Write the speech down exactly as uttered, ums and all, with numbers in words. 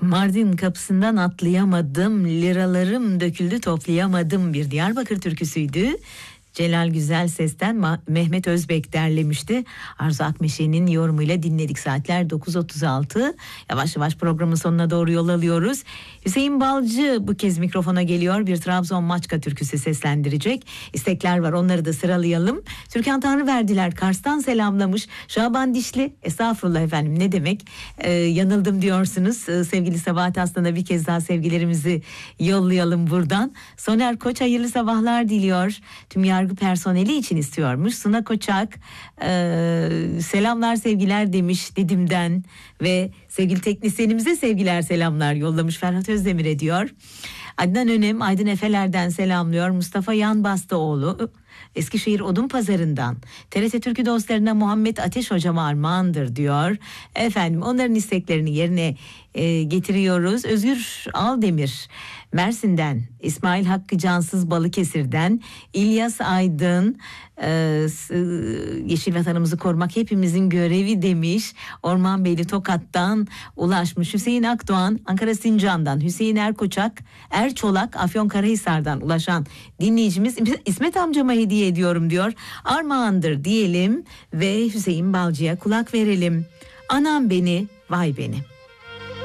Mardin kapısından atlayamadım, liralarım döküldü toplayamadım, bir Diyarbakır türküsüydü. Celal Güzel Ses'ten Ma- Mehmet Özbek derlemişti. Arzu Akmeşe'nin yorumuyla dinledik. Saatler dokuz otuz altı. Yavaş yavaş programın sonuna doğru yol alıyoruz. Hüseyin Balcı bu kez mikrofona geliyor. Bir Trabzon Maçka türküsü seslendirecek. İstekler var, onları da sıralayalım. Türkan Tanrıverdiler Kars'tan selamlamış. Şaban Dişli, estağfurullah efendim ne demek, ee, yanıldım diyorsunuz. Ee, sevgili Sabahat Aslan'a bir kez daha sevgilerimizi yollayalım buradan. Soner Koç hayırlı sabahlar diliyor. Tüm yargı personeli için istiyormuş. Suna Koçak e, selamlar sevgiler demiş Didim'den ve sevgili teknisyenimize sevgiler selamlar yollamış Ferhat Özdemir'e diyor. Adnan Önem Aydın Efeler'den selamlıyor. Mustafa Yanbastıoğlu Eskişehir Odunpazarı'ndan T R T Türkü dostlarına Muhammed Ateş hocama armağandır diyor. Efendim onların isteklerini yerine e, getiriyoruz. Özgür Aldemir Mersin'den, İsmail Hakkı Cansız Balıkesir'den, İlyas Aydın e, Yeşil Vatanımızı korumak hepimizin görevi demiş. Ormanbeyli Tokat'tan ulaşmış. Hüseyin Akdoğan Ankara Sincan'dan, Hüseyin Erkoçak Erçolak Afyonkarahisar'dan ulaşan dinleyicimiz İsmet amcama hediye ediyorum diyor. Armağandır diyelim ve Hüseyin Balcı'ya kulak verelim. Anam beni, vay beni.